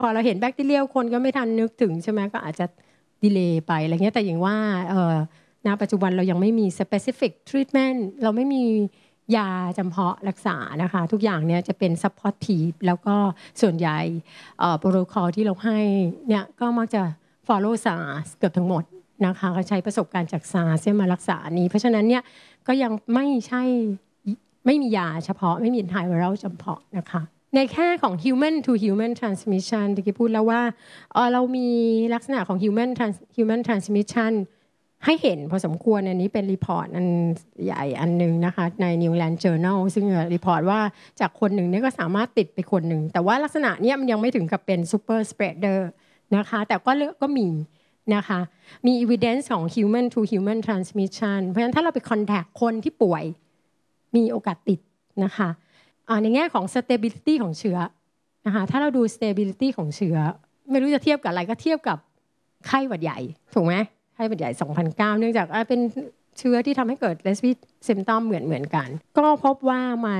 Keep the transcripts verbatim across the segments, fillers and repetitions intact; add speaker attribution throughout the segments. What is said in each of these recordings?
Speaker 1: พอเราเห็นแบคทีเรียลคนก็ไม่ทันนึกถึงใช่ไหมก็อาจจะดีเลย์ไปอะไรเงี้ยแต่อย่างว่าเออณปัจจุบันเรายังไม่มี specific treatment เราไม่มียาจำเพาะรักษานะคะทุกอย่างเนี่ยจะเป็น supportive แล้วก็ส่วนใหญ่โปรโตคอลที่เราให้เนี่ยก็มักจะ follow ซาร์ส เกือบทั้งหมดนะคะเขาใช้ประสบการณ์จาก ซาร์ส มารักษานี้เพราะฉะนั้นเนี่ยก็ยังไม่ใช่ไม่มียาเฉพาะไม่มี antiviral จำเพาะนะคะในแค่ของ human to human transmission ที่กี้พูดแล้วว่าเออเรามีลักษณะของ human trans human transmission ให้เห็นพอสมควรอันนี้เป็นรีพอร์ตอันใหญ่อันนึงนะคะใน New England Journal ซึ่งรีพอร์ตว่าจากคนหนึ่งเนี่ยก็สามารถติดไปคนหนึ่งแต่ว่าลักษณะเนี้ยมันยังไม่ถึงกับเป็น super spreader นะคะแต่ก็ก็มีนะคะมี evidence ของ human to human transmission เพราะฉะนั้นถ้าเราไป contact คนที่ป่วยมีโอกาสติดนะคะในแง่ของ stability ของเชื้อนะคะถ้าเราดู stability ของเชื้อไม่รู้จะเทียบกับอะไรก็เทียบกับไข้หวัดใหญ่ถูกไหมไข้หวัดใหญ่สองพันเก้าเนื่องจากเป็นเชื้อที่ทำให้เกิด respiratory symptom เหมือนเหมือนกันก็พบว่ามัน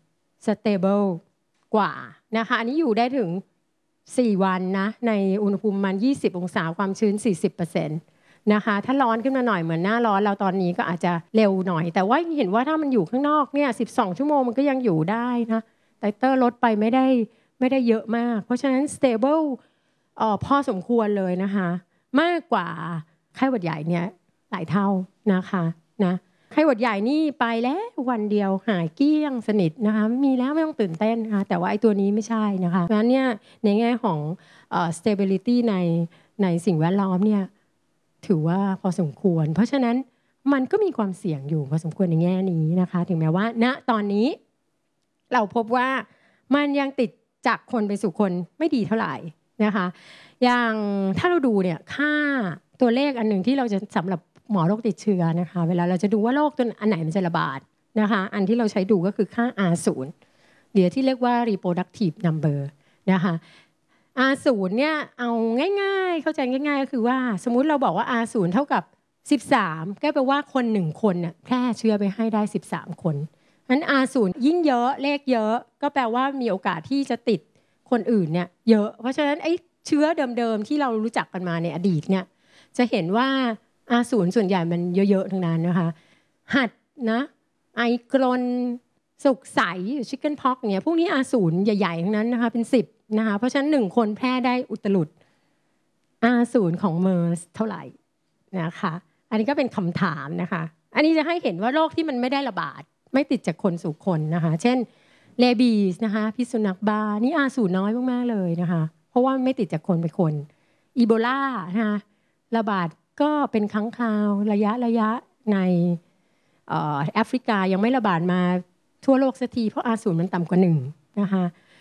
Speaker 1: stable กว่านะคะอันนี้อยู่ได้ถึงสี่วันนะในอุณหภูมิมันยี่สิบองศาความชื้น สี่สิบเปอร์เซ็นต์ นะคะถ้าร้อนขึ้นมาหน่อยเหมือนหน้าร้อนเราตอนนี้ก็อาจจะเร็วหน่อยแต่ว่าเห็นว่าถ้ามันอยู่ข้างนอกเนี่ยสิบสองชั่วโมงมันก็ยังอยู่ได้นะไตเตอร์ลดไปไม่ได้ไม่ได้เยอะมากเพราะฉะนั้น stable เอ่อพอสมควรเลยนะคะมากกว่าไข้หวัดใหญ่เนี่ยหลายเท่านะคะนะไข้หวัดใหญ่นี่ไปแล้ววันเดียวหายเกลี้ยงสนิทนะคะมีแล้วไม่ต้องตื่นเต้นนะคะแต่ว่าไอ้ตัวนี้ไม่ใช่นะคะเพราะฉะนั้นเนี่ยในแง่ของเอ่อ stability ในในสิ่งแวดล้อมเนี่ยถือว่าพอสมควรเพราะฉะนั้นมันก็มีความเสี่ยงอยู่พอสมควรในแง่นี้นะคะถึงแม้ว่าณตอนนี้เราพบว่ามันยังติดจากคนไปสู่คนไม่ดีเท่าไหร่นะคะอย่างถ้าเราดูเนี่ยค่าตัวเลขอันหนึ่งที่เราจะสำหรับหมอโรคติดเชื้อนะคะเวลาเราจะดูว่าโรคตัวอันไหนมันจะระบาดนะคะอันที่เราใช้ดูก็คือค่า อาร์ ศูนย์ หรือที่เรียกว่า reproductive number นะคะ อาร์ ศูนย์ เนี่ยเอาง่ายๆเข้าใจง่ายๆก็คือว่าสมมุติเราบอกว่า อาร์ ศูนย์ เท่ากับสิบสามก็แปลว่าคนหนึ่งคนเนี่ยแพร่เชื้อไปให้ได้สิบสามคนงั้น อาร์ ศูนย์ ยิ่งเยอะเลขเยอะก็แปลว่ามีโอกาสที่จะติดคนอื่นเนี่ยเยอะเพราะฉะนั้นไอ้เชื้อเดิมๆที่เรารู้จักกันมาในอดีตเนี่ยจะเห็นว่า อาร์ ศูนย์ ส่วนใหญ่มันเยอะๆทั้งนั้นนะคะหัดนะไอกรนสุกใสชิคเก้นพ็อกเนี่ยพวกนี้ อาร์ ศูนย์ ใหญ่ๆทั้งนั้นนะคะเป็นสิบนะคะเพราะฉะนั้นหนึ่งคนแพร่ได้อุตลุด อาร์ ศูนย์ ของเมอร์สเท่าไหร่นะคะอันนี้ก็เป็นคำถามนะคะอันนี้จะให้เห็นว่าโรคที่มันไม่ได้ระบาดไม่ติดจากคนสู่คนนะคะเช่นเลบีสนะคะพิษสุนัขบ้านี่ อาร์ ศูนย์ น้อยมากๆเลยนะคะเพราะว่าไม่ติดจากคนไปคนอีโบลานะคะระบาดก็เป็นครั้งคราวระยะระยะในแอฟริกายังไม่ระบาดมาทั่วโลกสักทีเพราะ อาร์ ศูนย์ มันต่ำกว่าหนึ่งนะคะ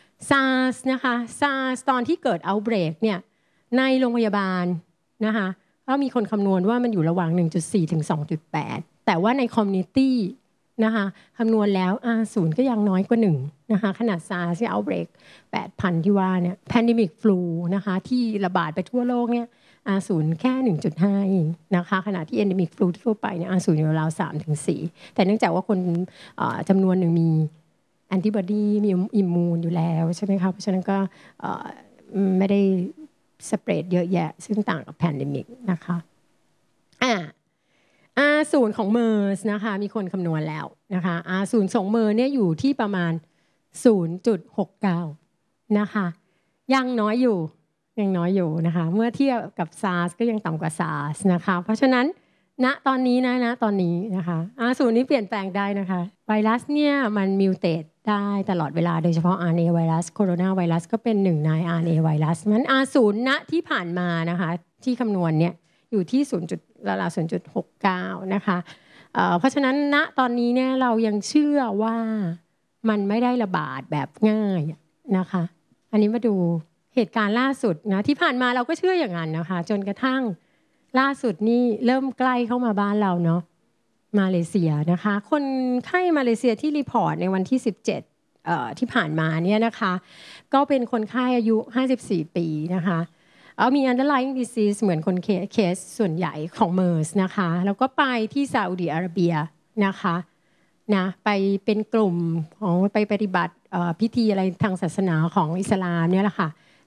Speaker 1: SARS นะคะ SARS ตอนที่เกิด outbreak เนี่ยในโรงพยาบาลนะคะก็มีคนคำนวณว่ามันอยู่ระหว่าง หนึ่งจุดสี่ ถึง สองจุดแปด แต่ว่าใน community นะคะคำนวณแล้ว อาร์ ศูนย์ ก็ยังน้อยกว่าหนึ่งนะคะขนาด SARS ที่ outbreak แปดพัน ที่ว่าเนี่ย pandemic flu นะคะที่ระบาดไปทั่วโลกเนี่ย อาร์ ศูนย์ แค่ หนึ่งจุดห้า เองนะคะขณะที่ endemic flu ทั่วไปเนี่ย อาร์ ศูนย์ อยู่ราว สามถึงสี่ แต่เนื่องจากว่าคนจำนวนหนึ่งมีแอนติบอดีมีอิมมูนอยู่แล้วใช่ไหมคะเพราะฉะนั้นก็ไม่ได้สเปรดเยอะแยะซึ่งต่างกับแพนเดมิกนะคะอ่า อาร์ ศูนย์ ของเมอร์สนะคะมีคนคำนวณแล้วนะคะ อาร์ ศูนย์ ของเมอร์เนี่ยอยู่ที่ประมาณ ศูนย์จุดหกเก้า นะคะยังน้อยอยู่ยังน้อยอยู่นะคะเมื่อเทียบกับ SARS ก็ยังต่ำกว่า SARS นะคะเพราะฉะนั้นณตอนนี้นะนะตอนนี้นะคะ อาร์ ศูนย์ นี้เปลี่ยนแปลงได้นะคะไวรัสเนี่ยมันมิวเทตได้ตลอดเวลาโดยเฉพาะ อาร์ เอ็น เอ ไวรัสโคโรนาไวรัสก็เป็นหนึ่งใน อาร์ เอ็น เอ ไวรัสงั้น อาร์ ศูนย์ ณที่ผ่านมานะคะที่คำนวณเนี่ยอยู่ที่ ศูนย์ ราวๆ ศูนย์จุดหกเก้า นะคะเอ่อเพราะฉะนั้นณตอนนี้เนี่ยเรายังเชื่อว่ามันไม่ได้ระบาดแบบง่ายนะคะอันนี้มาดูเหตุการณ์ล่าสุดนะที่ผ่านมาเราก็เชื่ออย่างนั้นนะคะจนกระทั่งล่าสุดนี่เริ่มใกล้เข้ามาบ้านเราเนาะมาเลเซียนะคะคนไข้มาเลเซียที่รีพอร์ตในวันที่สิบเจ็ดเอ่อที่ผ่านมาเนี่ยนะคะก็เป็นคนไข้อายุห้าสิบสี่ปีนะคะเอามี underlying disease เหมือนคนเคสส่วนใหญ่ของเมอร์สนะคะแล้วก็ไปที่ซาอุดิอาระเบียนะคะนะไปเป็นกลุ่มของไปปฏิบัติพิธีอะไรทางศาสนาของอิสลามเนี่ยแหละค่ะนะ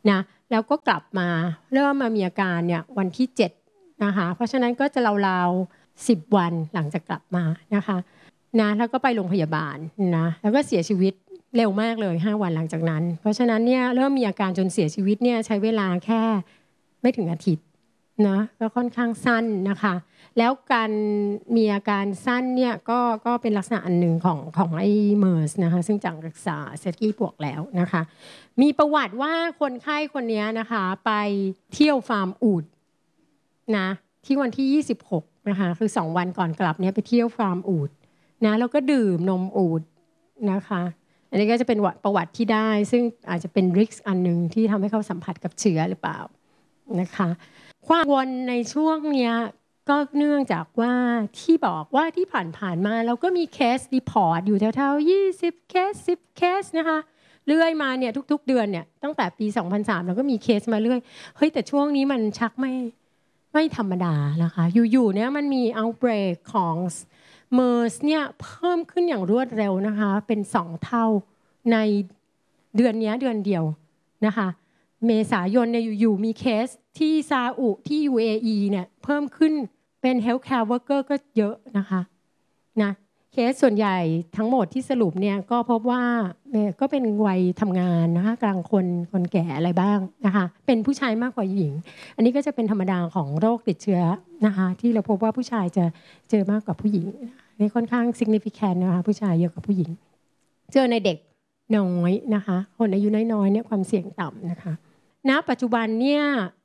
Speaker 1: แล้วก็กลับมาเริ่มมามีอาการเนี่ยวันที่เจ็ดนะคะเพราะฉะนั้นก็จะราวๆสิบวันหลังจากกลับมานะคะนะแล้วก็ไปโรงพยาบาลนะแล้วก็เสียชีวิตเร็วมากเลยห้าวันหลังจากนั้นเพราะฉะนั้นเนี่ยเริ่มมีอาการจนเสียชีวิตเนี่ยใช้เวลาแค่ไม่ถึงอาทิตย์นะก็ค่อนข้างสั้นนะคะแล้วการมีอาการสั้นเนี่ยก็ก็เป็นลักษณะอันหนึ่งของของไอ้เมอร์สนะคะซึ่งจากรักษาเซตกี้บวกแล้วนะคะมีประวัติว่าคนไข้คนนี้นะคะไปเที่ยวฟาร์มอูฐนะที่วันที่ยี่สิบหกนะคะคือสองวันก่อนกลับเนี่ยไปเที่ยวฟาร์มอูฐนะแล้วก็ดื่มนมอูฐนะคะอันนี้ก็จะเป็นประวัติที่ได้ซึ่งอาจจะเป็นริสก์อันหนึ่งที่ทำให้เขาสัมผัสกับเชื้อหรือเปล่านะคะความกังวลในช่วงเนี้ยก็เนื่องจากว่าที่บอกว่าที่ผ่านๆมาเราก็มีเคสรีพอร์ตอยู่แถวๆยี่สิบเคสสิบเคสนะคะเรื่อยมาเนี่ยทุกๆเดือนเนี่ยตั้งแต่ปีสองพันสามเราก็มีเคสมาเรื่อยเฮ้ยแต่ช่วงนี้มันชักไม่ไม่ธรรมดานะคะอยู่ๆเนี่ยมันมี outbreak ของเมอร์สเนี่ยเพิ่มขึ้นอย่างรวดเร็วนะคะเป็นสองเท่าในเดือนนี้เดือนเดียวนะคะเมษายนเนี่ยอยู่ๆมีเคสที่ซาอุที่ ยู เอ อี เนี่ยเพิ่มขึ้นเป็น healthcare worker ก็เยอะนะคะนะเคสส่วนใหญ่ทั้งหมดที่สรุปเนี่ยก็พบว่าก็เป็นวัยทำงานนะคะกลางคนคนแก่อะไรบ้างนะคะเป็นผู้ชายมากกว่าหญิงอันนี้ก็จะเป็นธรรมดาของโรคติดเชื้อนะคะที่เราพบว่าผู้ชายจะเจอมากกว่าผู้หญิงนี่ค่อนข้าง significant นะคะผู้ชายเยอะกว่าผู้หญิงเจอในเด็กน้อยนะคะคนอายุน้อยๆเนี่ยความเสี่ยงต่ำนะคะณปัจจุบันเนี่ย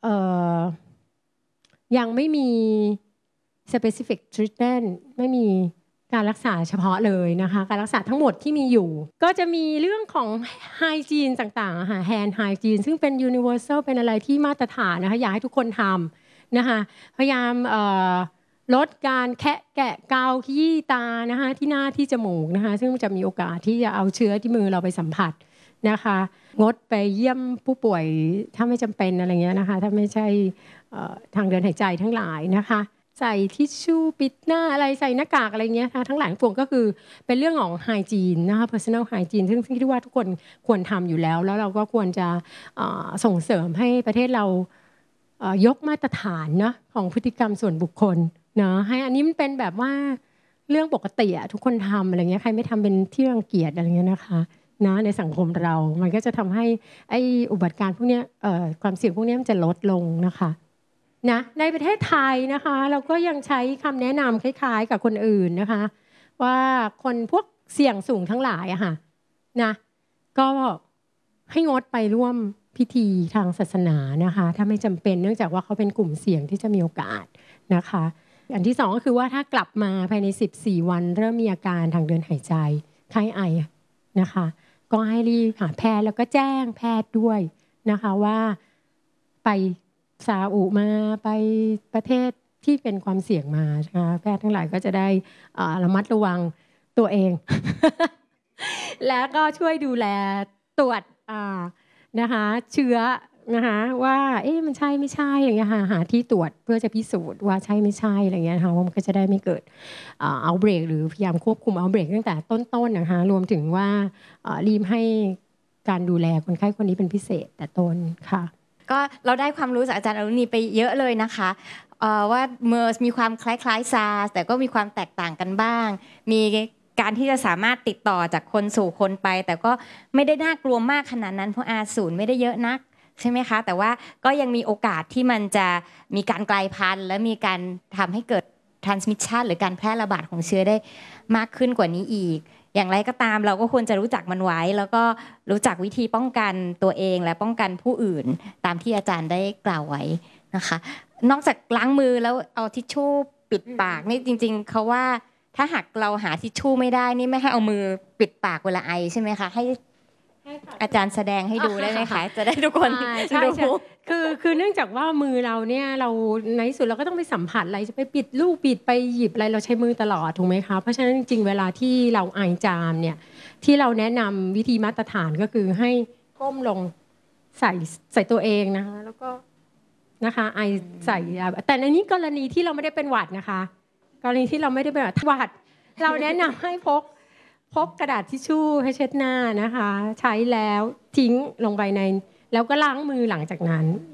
Speaker 1: ยังไม่มี specific treatment ไม่มีการรักษาเฉพาะเลยนะคะการรักษาทั้งหมดที่มีอยู่ก็จะมีเรื่องของ hygiene ต่างๆค่ะ hand hygiene ซึ่งเป็น universal เป็นอะไรที่มาตรฐานนะคะอยากให้ทุกคนทำนะคะพยายามลดการแคะแกะเกาขี้ตานะคะที่หน้าที่จมูกนะคะซึ่งจะมีโอกาสที่จะเอาเชื้อที่มือเราไปสัมผัสนะคะงดไปเยี่ยมผู้ป่วยถ้าไม่จำเป็นอะไรเงี้ยนะคะถ้าไม่ใช่ทางเดินหายใจทั้งหลายนะคะใส่ทิชชู่ปิดหน้าอะไรใส่หน้ากากอะไรเงี้ยค่ะทั้งหลายพวงก็คือเป็นเรื่องของไฮจีนนะคะ personal hygiene ซึ่งคิดว่าทุกคนควรทำอยู่แล้วแล้วเราก็ควรจะส่งเสริมให้ประเทศเรายกมาตรฐานนะของพฤติกรรมส่วนบุคคลเนาะให้อันนี้มันเป็นแบบว่าเรื่องปกติอะทุกคนทำอะไรเงี้ยใครไม่ทำเป็นที่รังเกียจอะไรเงี้ยนะคะนะในสังคมเรามันก็จะทำให้ไอ้อุบัติการพวกนี้ความเสี่ยงพวกนี้มันจะลดลงนะคะนะในประเทศไทยนะคะเราก็ยังใช้คำแนะนำคล้ายๆกับคนอื่นนะคะว่าคนพวกเสี่ยงสูงทั้งหลายอะค่ะนะก็ให้งดไปร่วมพิธีทางศาสนานะคะถ้าไม่จำเป็นเนื่องจากว่าเขาเป็นกลุ่มเสี่ยงที่จะมีโอกาสนะคะอันที่สองก็คือว่าถ้ากลับมาภายในสิบสี่วันเริ่มมีอาการทางเดินหายใจไข้ไอนะคะก็ให้รีบหาแพทย์แล้วก็แจ้งแพทย์ด้วยนะคะว่าไปซาอุมาไปประเทศที่เป็นความเสี่ยงมานะคะแพทย์ทั้งหลายก็จะได้ระมัดระวังตัวเอง แล้วก็ช่วยดูแลตรวจนะคะเชื้อนะคะว่าเอ๊ะมันใช่ไม่ใช่อย่างเงี้ยหาที่ตรวจเพื่อจะพิสูจน์ว่าใช่ไม่ใช่อะไรเงี้ยนะคะว่ามันก็จะได้ไม่เกิดเอาเบรกหรือพยายามควบคุมเอาเบรกตั้งแต่ต้นๆนะคะรวมถึงว่ารีบให้การดูแลคนไข้คนนี้เป็นพิเศษแต่ต้นค่ะ
Speaker 2: ก็เราได้ความรู้จากอาจารย์อรุณีไปเยอะเลยนะคะว่าเมอร์สมีความคล้ายๆซาร์สแต่ก็มีความแตกต่างกันบ้างมีการที่จะสามารถติดต่อจากคนสู่คนไปแต่ก็ไม่ได้น่ากลัวมากขนาดนั้นเพราะ อาร์ ศูนย์ ไม่ได้เยอะนักใช่ไหมคะแต่ว่าก็ยังมีโอกาสที่มันจะมีการกลายพันธุ์และมีการทำให้เกิด transmission หรือการแพร่ระบาดของเชื้อได้มากขึ้นกว่านี้อีกอย่างไรก็ตามเราก็ควรจะรู้จักมันไว้แล้วก็รู้จักวิธีป้องกันตัวเองและป้องกันผู้อื่นตามที่อาจารย์ได้กล่าวไว้นะคะนอกจากล้างมือแล้วเอาทิชชู่ปิดปากนี่จริงๆเขาว่าถ้าหากเราหาทิชชู่ไม่ได้นี่ไม่ให้เอามือปิดปากเวลาไอใช่ไหมคะให้อาจารย์แสดงให้ดูได้ไหมคะจะได้ทุกคนดู
Speaker 1: คือคือเนื่องจากว่ามือเราเนี่ยเราในที่สุดเราก็ต้องไปสัมผัสอะไรจะไปปิดลูกปิดไปหยิบอะไรเราใช้มือตลอดถูกไหมคะเพราะฉะนั้นจริงๆเวลาที่เราไอจามเนี่ยที่เราแนะนำวิธีมาตรฐานก็คือให้ก้มลงใส่ใส่ตัวเองนะคะแล้วก็นะคะไอใส่แต่ในนี้กรณีที่เราไม่ได้เป็นหวัดนะคะกรณีที่เราไม่ได้เป็นหวัดเราแนะนำให้พกพกกระดาษทิชชู่ให้เช็ดหน้านะคะใช้แล้วทิ้งลงไปในแล้วก็ล้างมือหลังจากนั้น